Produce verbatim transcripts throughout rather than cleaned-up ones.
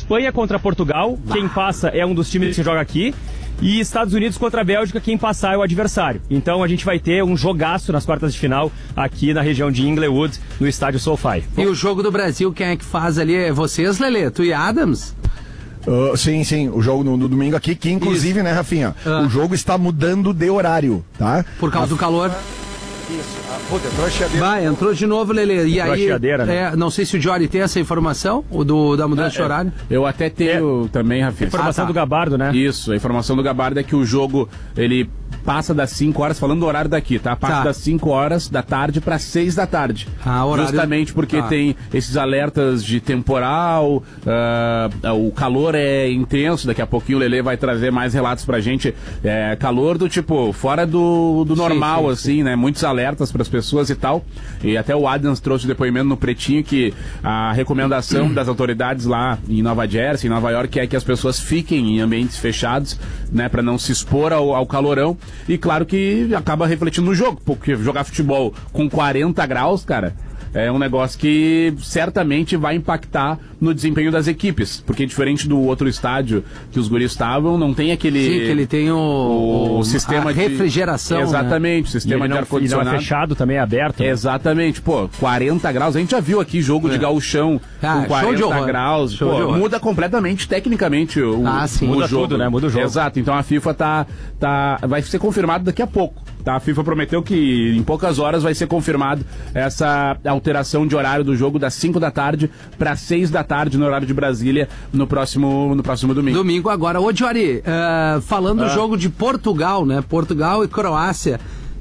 Espanha contra Portugal, quem passa é um dos times que joga aqui. E Estados Unidos contra a Bélgica, quem passar é o adversário. Então a gente vai ter um jogaço nas quartas de final aqui na região de Inglewood, no estádio SoFi. E o jogo do Brasil, quem é que faz ali? É vocês, Lelê? Tu e Adams? Uh, sim, sim, o jogo no, no domingo aqui, que inclusive, Isso. né, Rafinha, ah. o jogo está mudando de horário, tá? Por causa a... do calor? Isso. Ah, puta, entrou a chiadeira. Vai, entrou de novo, Lelê. E entrou aí, a chiadeira, né? é, não sei se o Jory tem essa informação, o do, da mudança é, de horário. Eu até tenho é. também, Rafinha. A informação ah, tá. do Gabardo, né? Isso, a informação do Gabardo é que o jogo, ele passa das cinco horas, falando do horário daqui, tá? Passa tá. das cinco horas da tarde para seis da tarde. Ah, horário... Justamente porque tá. tem esses alertas de temporal, uh, o calor é intenso, daqui a pouquinho o Lelê vai trazer mais relatos pra gente. É, calor do tipo, fora do, do normal, sim, sim, assim, sim. né? Muitos alertas pras pessoas e tal. E até o Adams trouxe o depoimento no Pretinho que a recomendação das autoridades lá em Nova Jersey, em Nova York, é que as pessoas fiquem em ambientes fechados, né? Pra não se expor ao, ao calorão. E claro que acaba refletindo no jogo, porque jogar futebol com quarenta graus, cara, é um negócio que certamente vai impactar no desempenho das equipes, porque diferente do outro estádio que os guris estavam, não tem aquele... Sim, que ele tem o, o, o sistema de refrigeração, exatamente, né? o sistema de ar-condicionado. Não é fechado, também é aberto. Né? Exatamente, pô, quarenta graus, a gente já viu aqui jogo é. de gauchão ah, com quarenta graus, show pô, muda completamente, tecnicamente, o, ah, sim. o muda jogo. Tudo, né? Muda o jogo. Exato, então a FIFA tá, tá, vai ser confirmado daqui a pouco. Tá, a FIFA prometeu que em poucas horas vai ser confirmado essa alteração de horário do jogo das cinco da tarde para seis da tarde no horário de Brasília no próximo, no próximo domingo. Domingo agora. Ô, Jory, uh, falando ah. do jogo de Portugal, né? Portugal e Croácia.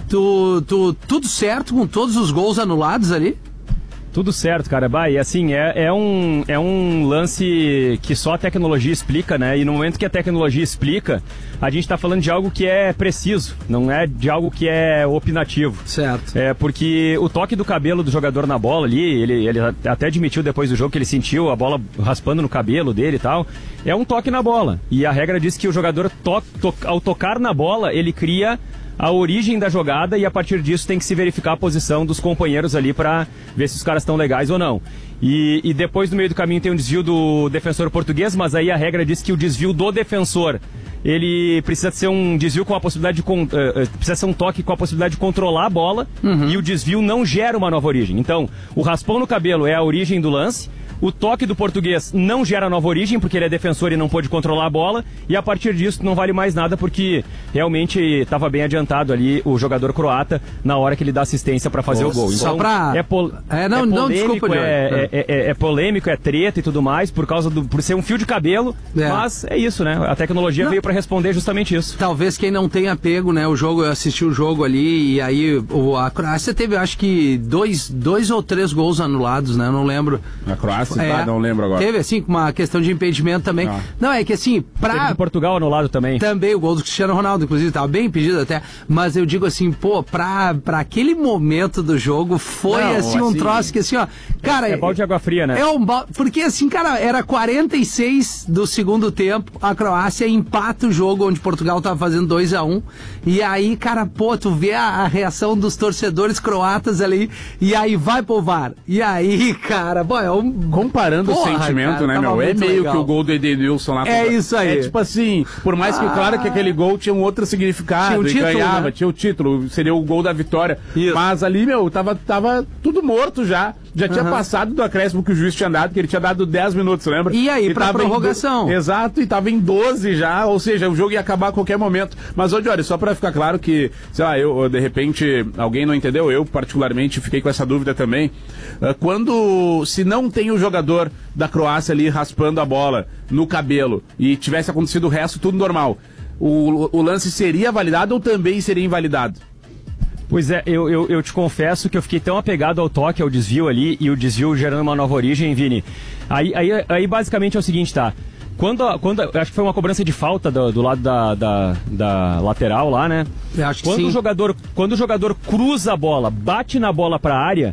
Tu, tu, tudo certo com todos os gols anulados ali? Tudo certo, cara. Bah, e assim, é, é, um, é um lance que só a tecnologia explica, né? E no momento que a tecnologia explica, a gente tá falando de algo que é preciso, não é de algo que é opinativo. Certo. É porque o toque do cabelo do jogador na bola ali, ele, ele até admitiu depois do jogo que ele sentiu a bola raspando no cabelo dele e tal. É um toque na bola. E a regra diz que o jogador, to, to, ao tocar na bola, ele cria a origem da jogada e a partir disso tem que se verificar a posição dos companheiros ali para ver se os caras estão legais ou não. E, e depois no meio do caminho tem um desvio do defensor português, mas aí a regra diz que o desvio do defensor, ele precisa ser um desvio com a possibilidade de uh, uh, precisa ser um toque com a possibilidade de controlar a bola, uhum. e o desvio não gera uma nova origem. Então, o raspão no cabelo é a origem do lance. O toque do português não gera nova origem, porque ele é defensor e não pôde controlar a bola, e a partir disso não vale mais nada, porque realmente estava bem adiantado ali o jogador croata na hora que ele dá assistência para fazer Nossa, o gol. Então, só pra... é, pol... é, não, é polêmico, não, desculpa, é, é, é, é polêmico, é treta e tudo mais, por causa do por ser um fio de cabelo, é. mas é isso, né? A tecnologia não. veio para responder justamente isso. Talvez quem não tenha pego, né, o jogo, eu assisti o jogo ali, e aí o, a Croácia teve, acho que, dois, dois ou três gols anulados, né? Eu não lembro. A Croácia, é, tá, não lembro agora. Teve, assim, uma questão de impedimento também. Não, não é que assim, pra... Teve Portugal anulado também. Também, o gol do Cristiano Ronaldo, inclusive, estava bem impedido até. Mas eu digo assim, pô, pra, pra aquele momento do jogo, foi não, assim, um assim, troço que assim, ó... Cara, é, é balde de água fria, né? É um balde... Porque assim, cara, era quarenta e seis do segundo tempo, a Croácia empata o jogo onde Portugal tava fazendo dois a um. E aí, cara, pô, tu vê a, a reação dos torcedores croatas ali, e aí vai pro V A R. E aí, cara, pô, é um... Comparando Porra, o sentimento, cara, né, meu? É meio legal. Que o gol do Edenilson lá. É isso aí. É tipo assim, por mais que, ah. claro, que aquele gol tinha um outro significado, tinha um título, e ganhava, né? Tinha o título, seria o gol da vitória. Isso. Mas ali, meu, tava, tava tudo morto já. Já tinha uhum. passado do acréscimo que o juiz tinha dado, que ele tinha dado dez minutos, lembra? E aí, e pra prorrogação. Do... Exato, e tava em doze já, ou seja, o jogo ia acabar a qualquer momento. Mas, ô, Jory, só pra ficar claro que, sei lá, eu, de repente, alguém não entendeu, eu particularmente fiquei com essa dúvida também. Uh, quando, se não tem o jogador da Croácia ali raspando a bola no cabelo e tivesse acontecido o resto, tudo normal, o, o lance seria validado ou também seria invalidado? Pois é, eu, eu, eu te confesso que eu fiquei tão apegado ao toque, ao desvio ali, e o desvio gerando uma nova origem, Vini. Aí, aí, aí basicamente é o seguinte, tá? Quando, quando, acho que foi uma cobrança de falta do, do lado da, da, da lateral lá, né? Eu acho que quando sim. O jogador, quando o jogador cruza a bola, bate na bola pra área,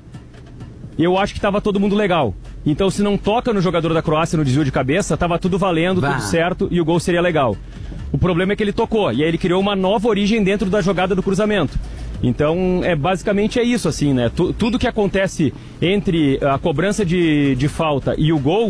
eu acho que tava todo mundo legal. Então, se não toca no jogador da Croácia no desvio de cabeça, tava tudo valendo, bah. tudo certo, e o gol seria legal. O problema é que ele tocou, e aí ele criou uma nova origem dentro da jogada do cruzamento. Então, é, basicamente é isso, assim, né? Tu, tudo que acontece entre a cobrança de, de falta e o gol,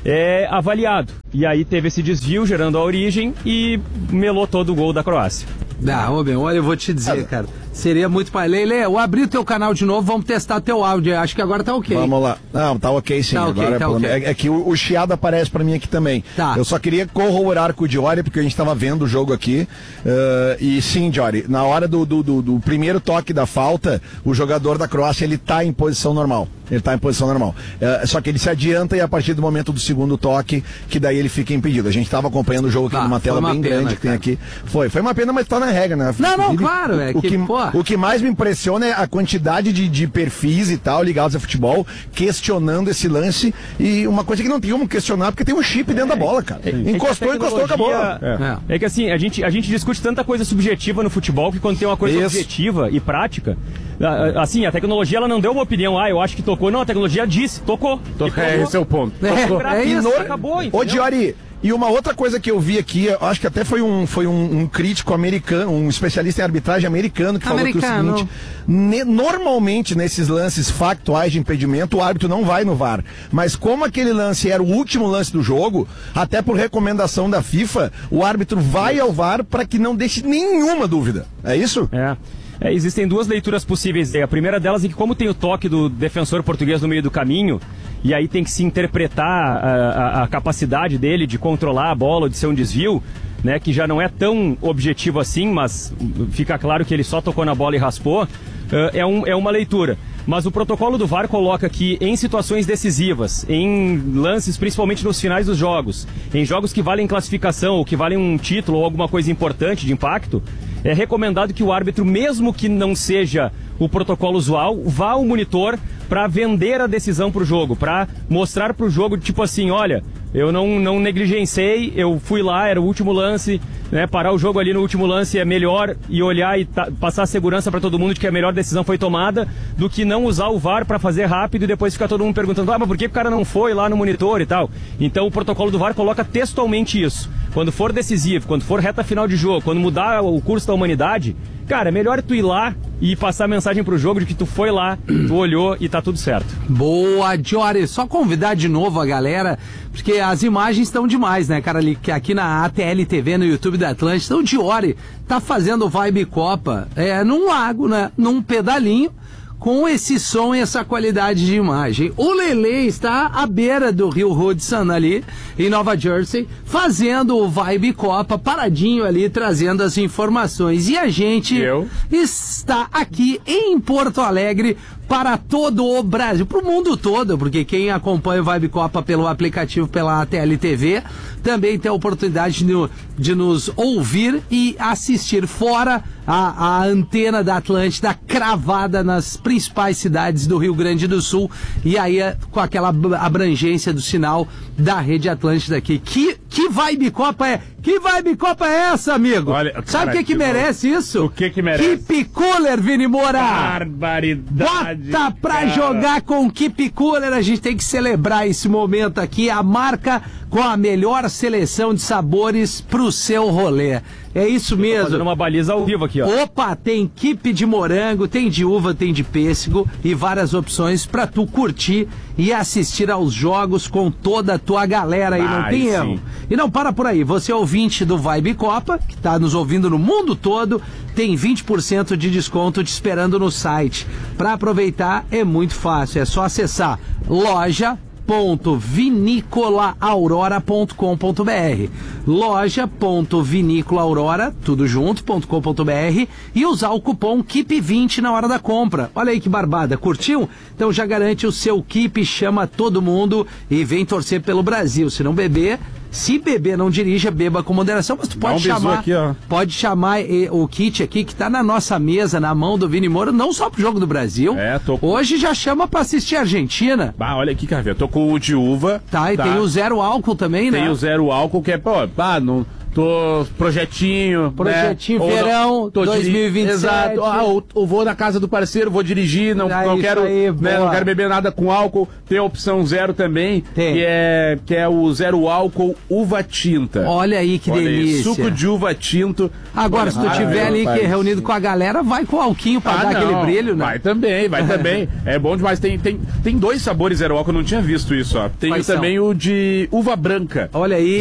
é avaliado. E aí teve esse desvio gerando a origem e melou todo o gol da Croácia. Ah, ô, meu, olha, eu vou te dizer, cara, seria muito mais... Lele, eu abri o teu canal de novo, vamos testar teu áudio, acho que agora tá ok. Vamos lá. Não, tá ok sim. Tá okay, agora tá é, okay. é, é que o, o chiado aparece pra mim aqui também. Tá. Eu só queria corroborar com o Diori, porque a gente tava vendo o jogo aqui, uh, e sim, Diori, na hora do, do, do, do primeiro toque da falta, o jogador da Croácia, ele tá em posição normal. Ele tá em posição normal. Uh, só que ele se adianta e a partir do momento do segundo toque, que daí ele fica impedido. A gente tava acompanhando o jogo aqui tá, numa tela bem pena, grande que tem cara. aqui. Foi, foi uma pena, mas tá na regra, né? Não, não, Inclusive, claro, é o que, que, pô... o que mais me impressiona é a quantidade de, de perfis e tal ligados a futebol questionando esse lance e uma coisa que não tem como questionar porque tem um chip dentro da bola, cara. É, encostou, é encostou, acabou. É. é que assim, a gente, a gente discute tanta coisa subjetiva no futebol que quando tem uma coisa Isso. objetiva e prática, assim, a tecnologia ela não deu uma opinião, ah, eu acho que tocou. Não, a tecnologia disse, tocou. É, esse é o ponto. É, é isso. Acabou, Ô, Diori, e uma outra coisa que eu vi aqui, eu acho que até foi um, foi um, um crítico americano, um especialista em arbitragem americano que Americano. falou que é o seguinte, ne, normalmente nesses lances factuais de impedimento, o árbitro não vai no V A R, mas como aquele lance era o último lance do jogo, até por recomendação da FIFA, o árbitro vai ao V A R para que não deixe nenhuma dúvida. É isso? É. É, existem duas leituras possíveis. A primeira delas é que como tem o toque do defensor português no meio do caminho, e aí tem que se interpretar a, a, a capacidade dele de controlar a bola, de ser um desvio, né, que já não é tão objetivo assim, mas fica claro que ele só tocou na bola e raspou, uh, é, um, é uma leitura. Mas o protocolo do V A R coloca que em situações decisivas, em lances principalmente nos finais dos jogos, em jogos que valem classificação ou que valem um título ou alguma coisa importante de impacto, é recomendado que o árbitro, mesmo que não seja o protocolo usual, vá ao monitor para vender a decisão para o jogo, para mostrar para o jogo, tipo assim, olha, eu não, não negligenciei, eu fui lá, era o último lance, né, parar o jogo ali no último lance é melhor e olhar e passar segurança para todo mundo de que a melhor decisão foi tomada, do que não usar o V A R para fazer rápido e depois ficar todo mundo perguntando, ah, mas por que o cara não foi lá no monitor e tal? Então o protocolo do V A R coloca textualmente isso. Quando for decisivo, quando for reta final de jogo, quando mudar o curso da humanidade, cara, é melhor tu ir lá e passar a mensagem pro jogo de que tu foi lá, tu olhou e tá tudo certo. Boa, Diori. Só convidar de novo a galera, porque as imagens estão demais, né, cara? Ali, aqui na A T L T V, no YouTube da Atlântida, então o Diori tá fazendo Vibe Copa é, num lago, né? Num pedalinho, com esse som e essa qualidade de imagem. O Lele está à beira do Rio Hudson ali, em Nova Jersey, fazendo o Vibe Copa, paradinho ali, trazendo as informações. E a gente Eu? está aqui em Porto Alegre para todo o Brasil, para o mundo todo, porque quem acompanha o Vibe Copa pelo aplicativo, pela A T L T V, também tem a oportunidade de, de nos ouvir e assistir fora a, a antena da Atlântida cravada nas principais cidades do Rio Grande do Sul e aí com aquela abrangência do sinal da Rede Atlântida aqui. Que, que Vibe Copa é? Que Vibe Copa é essa, amigo? Olha, sabe o cara, que que que merece isso? O que que merece? Keep Cooler, Vini Moura! Barbaridade! Bota pra cara. jogar com o Keep Cooler, a gente tem que celebrar esse momento aqui, a marca com a melhor seleção de sabores pro seu rolê. É isso Tô mesmo. fazendo uma baliza ao vivo aqui, ó. Opa, tem Keep de morango, tem de uva, tem de pêssego e várias opções pra tu curtir e assistir aos jogos com toda a tua galera aí, não Ai, tem sim. erro. E não para por aí, você é ouvinte do Vibe Copa, que tá nos ouvindo no mundo todo, tem vinte por cento de desconto te esperando no site. Pra aproveitar é muito fácil, é só acessar loja ponto vinícola aurora ponto com ponto br loja ponto vinícola aurora tudo junto ponto com ponto br e usar o cupom Keep vinte na hora da compra. Olha aí que barbada, curtiu? Então já garante o seu Keep, chama todo mundo e vem torcer pelo Brasil. Se não beber, se beber não dirija, beba com moderação, mas tu pode um bisu chamar aqui, ó. pode chamar eh, o kit aqui que tá na nossa mesa, na mão do Vini Moura, não só pro Jogo do Brasil. É, tô com- Hoje já chama pra assistir a Argentina. Bah, olha aqui, cara, eu tô com o de uva. Tá, e tem o zero álcool também, né? Tem o zero álcool, que é, pô, bah, não, tô projetinho, Projetinho, né? Ou verão, não- tô dois mil e vinte e sete. Exato. Ah, ou, ou vou na casa do parceiro, vou dirigir, não, Ah, não isso quero, aí, né, boa. não quero beber nada com álcool. Tem a opção zero também, Tem. que é que é o zero álcool uva tinta. Olha aí que Olha aí, delícia. suco de uva tinto. Agora, Olha, se tu ah, tiver meu ali pai, que é reunido com a galera, vai com o alquinho pra Ah, dar não, aquele brilho, né? Vai também, vai também. É bom demais. Tem, tem, tem dois sabores zero álcool, eu não tinha visto isso, ó. Tem Quais também o de uva branca. Olha aí.